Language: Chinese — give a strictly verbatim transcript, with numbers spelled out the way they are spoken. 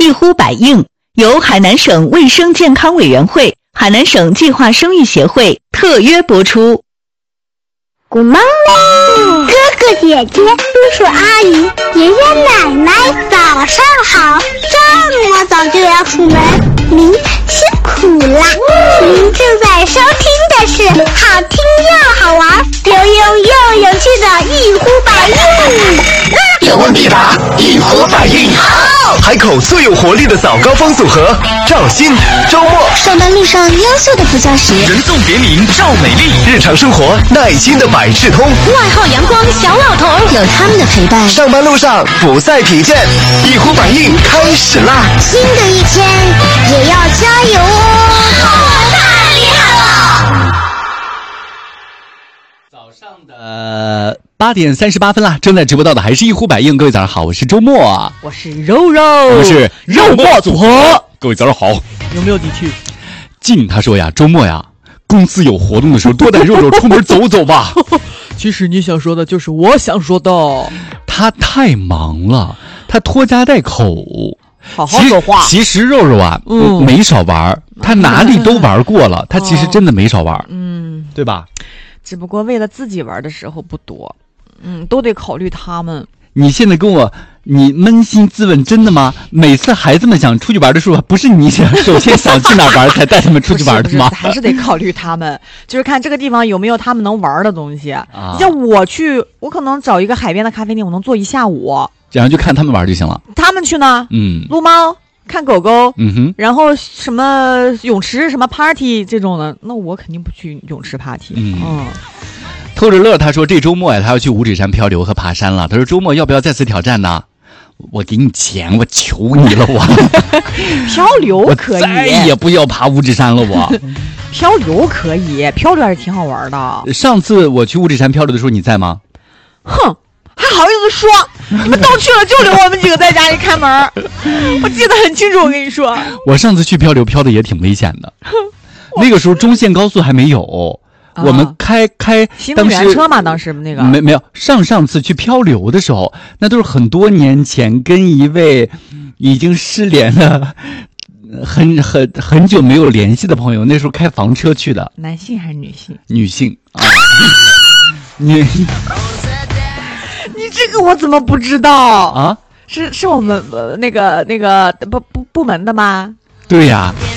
一呼百应，由海南省卫生健康委员会、海南省计划生育协会特约播出。 Good morning， 哥哥姐姐、叔叔阿姨、爷爷奶奶，早上好！这么早就要出门，您辛苦啦！您正在收听的是好听又好玩、有用又有趣的一呼百应。 有问必答，一呼百应。好，海口最有活力的早高峰组合，赵鑫、周末。 上班路上优秀的副驾驶， 人送别名赵美丽。日常生活耐心的百事通， 外号阳光小老头，有他们的陪伴， 上班路上不再疲倦。一呼百应开始啦！ 新的一天也要加油哦！太厉害了！ 早上的八点三十八分啦，正在直播到的还是一呼百应。各位早上好，我是周末， 我是肉肉， 我们是肉末组合。各位早上好， 有没有地区？ 静他说呀，周末呀，公司有活动的时候多带肉肉出门走走吧。 其实你想说的就是我想说的。 他太忙了，他拖家带口， 好好说话。 其实肉肉啊，嗯，没少玩，他哪里都玩过了，他其实真的没少玩，嗯，对吧？ 只不过为了自己玩的时候不多，嗯，都得考虑他们。 你现在跟我，你扪心自问，真的吗？每次孩子们想出去玩的时候，不是你想首先想去哪玩才带他们出去玩的吗？ 不是不是还是得考虑他们，就是看这个地方有没有他们能玩的东西。啊、你像我去，我可能找一个海边的咖啡店，我能坐一下午， 然后就看他们玩就行了。 他们去呢，嗯，撸猫。看狗狗，嗯哼，然后什么泳池、什么 party 这种的，那我肯定不去泳池 party。嗯，嗯偷着乐他说这周末呀，他要去五指山漂流和爬山了。他说周末要不要再次挑战呢？我给你钱，我求你了，我漂流可以， 我再也不要爬五指山了，我漂流可以，漂流还是挺好玩的。 上次我去五指山漂流的时候，你在吗？ 哼。还好意思说，你们都去了，就留我们几个在家里看门。我记得很清楚，我跟你说， 我上次去漂流漂的也挺危险的，那个时候中线高速还没有，啊、我们开开新能源车嘛，当时那个没没有上上次去漂流的时候，那都是很多年前跟一位已经失联了。很很很久没有联系的朋友，那时候开房车去的。 男性还是女性？ 女性啊，女。 你这个我怎么不知道啊？是是我们、呃、那个那个部部部门的吗？ 对呀、啊，